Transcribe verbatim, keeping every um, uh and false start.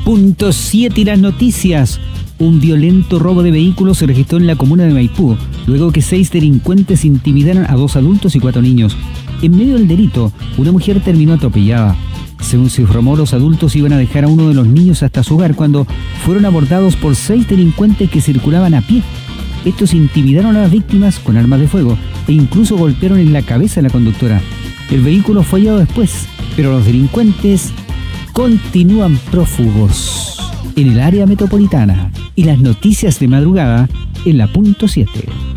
Punto siete y las noticias. Un violento robo de vehículos se registró en la comuna de Maipú, luego que seis delincuentes intimidaron a dos adultos y cuatro niños. En medio del delito, una mujer terminó atropellada. Según se informó, los adultos iban a dejar a uno de los niños hasta su hogar cuando fueron abordados por seis delincuentes que circulaban a pie. Estos intimidaron a las víctimas con armas de fuego e incluso golpearon en la cabeza a la conductora. El vehículo fue hallado después, pero los delincuentes continúan prófugos en el área metropolitana. Y las noticias de madrugada en la punto siete.